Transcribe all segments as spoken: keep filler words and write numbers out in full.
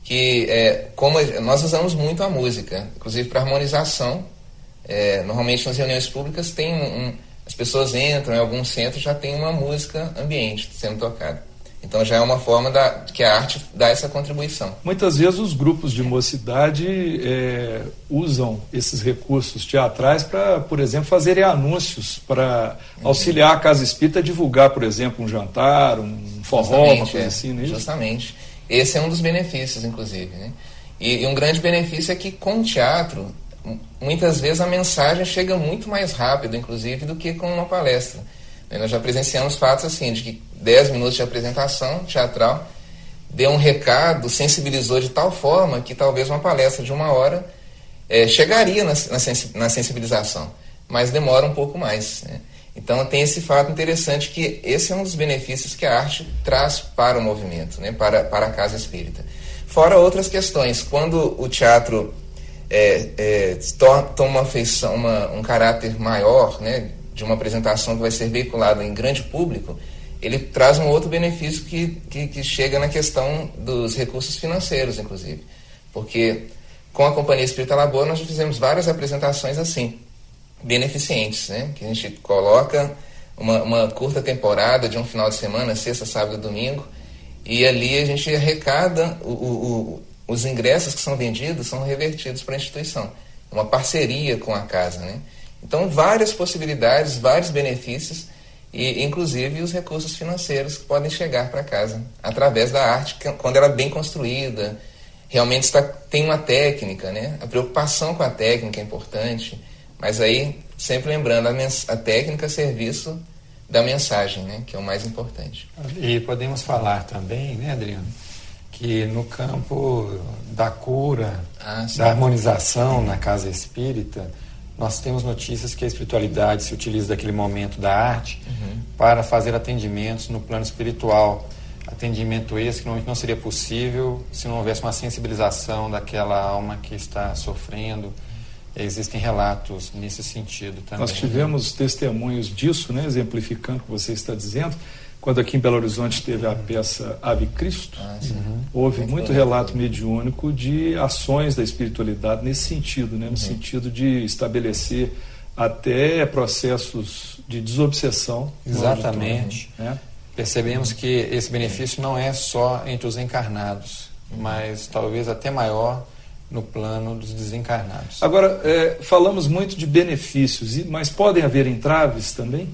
que é, como nós usamos muito a música, inclusive para harmonização. É, normalmente nas reuniões públicas tem um, um, as pessoas entram em algum centro, já tem uma música ambiente sendo tocada. Então já é uma forma da, que a arte dá essa contribuição. Muitas vezes os grupos de mocidade é, usam esses recursos teatrais para, por exemplo, fazerem anúncios para uhum. auxiliar a Casa Espírita a divulgar, por exemplo, um jantar, um forró, justamente, uma coisa é, assim, não é isso? Justamente. Esse é um dos benefícios, inclusive, né? E, e um grande benefício é que com o teatro, muitas vezes a mensagem chega muito mais rápido, inclusive, do que com uma palestra. Nós já presenciamos fatos assim, de que dez minutos de apresentação teatral deu um recado, sensibilizou de tal forma que talvez uma palestra de uma hora é, chegaria na, na, sensi, na sensibilização, mas demora um pouco mais, né? Então tem esse fato interessante que esse é um dos benefícios que a arte traz para o movimento, né? para, para a Casa Espírita. Fora outras questões, quando o teatro é, é, toma uma feição, uma, um caráter maior, né? de uma apresentação que vai ser veiculada em grande público, ele traz um outro benefício que, que, que chega na questão dos recursos financeiros, inclusive. Porque com a Companhia Espírita Lagoa nós já fizemos várias apresentações assim, beneficentes, né? Que a gente coloca uma, uma curta temporada de um final de semana, sexta, sábado e domingo, e ali a gente arrecada o, o, o, os ingressos que são vendidos, são revertidos para a instituição. Uma parceria com a casa, né? Então, várias possibilidades, vários benefícios e, inclusive, os recursos financeiros que podem chegar para casa através da arte, quando ela é bem construída, realmente está, tem uma técnica, né? A preocupação com a técnica é importante, mas aí, sempre lembrando, a, mens- a técnica a serviço da mensagem, né? Que é o mais importante. E podemos falar também, né, Adriano, que no campo da cura, ah, da harmonização na Casa Espírita, nós temos notícias que a espiritualidade se utiliza daquele momento da arte uhum. para fazer atendimentos no plano espiritual. Atendimento esse que normalmente não seria possível se não houvesse uma sensibilização daquela alma que está sofrendo. Existem relatos nesse sentido também. Nós tivemos testemunhos disso, né, exemplificando o que você está dizendo. Quando aqui em Belo Horizonte teve a peça Ave Cristo, ah, uhum. houve muito, muito relato mediúnico de ações da espiritualidade nesse sentido, né? no uhum. sentido de estabelecer até processos de desobsessão. Exatamente. Auditório, né? Percebemos uhum. que esse benefício não é só entre os encarnados, uhum. mas talvez até maior no plano dos desencarnados. Agora, é, falamos muito de benefícios, mas podem haver entraves também?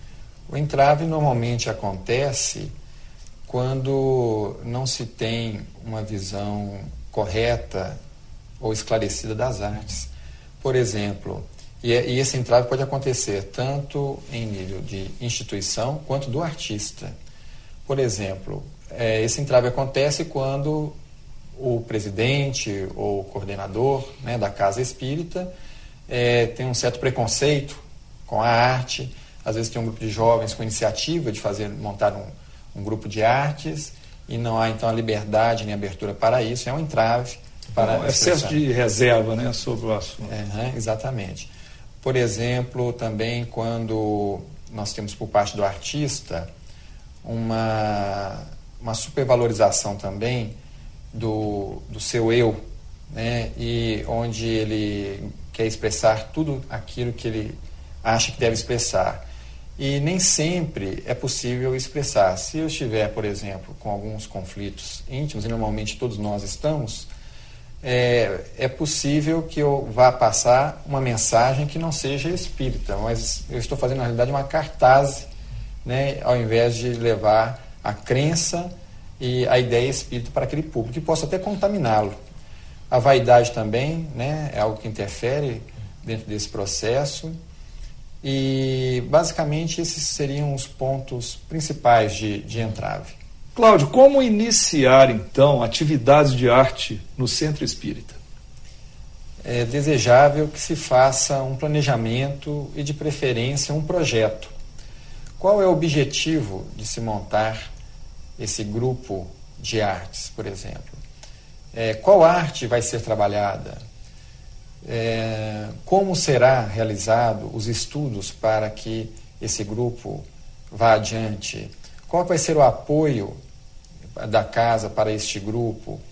O entrave normalmente acontece quando não se tem uma visão correta ou esclarecida das artes. Por exemplo, e, e esse entrave pode acontecer tanto em nível de instituição quanto do artista. Por exemplo, é, esse entrave acontece quando o presidente ou coordenador, né, da Casa Espírita é, tem um certo preconceito com a arte. Às vezes tem um grupo de jovens com iniciativa de fazer, montar um, um grupo de artes e não há então a liberdade nem abertura para isso, é um entrave para um excesso de reserva, né, sobre o assunto. É, exatamente. Por exemplo, também quando nós temos por parte do artista uma, uma supervalorização também do, do seu eu, né, e onde ele quer expressar tudo aquilo que ele acha que deve expressar. E nem sempre é possível expressar. Se eu estiver, por exemplo, com alguns conflitos íntimos, e normalmente todos nós estamos, é, é possível que eu vá passar uma mensagem que não seja espírita, mas eu estou fazendo, na realidade, uma cartaz, né, ao invés de levar a crença e a ideia espírita para aquele público, que possa até contaminá-lo. A vaidade também, né, é algo que interfere dentro desse processo. E, basicamente, esses seriam os pontos principais de, de entrave. Cláudio, como iniciar, então, atividades de arte no Centro Espírita? É desejável que se faça um planejamento e, de preferência, um projeto. Qual é o objetivo de se montar esse grupo de artes, por exemplo? É, qual arte vai ser trabalhada? É, como será realizado os estudos para que esse grupo vá adiante? Qual vai ser o apoio da casa para este grupo?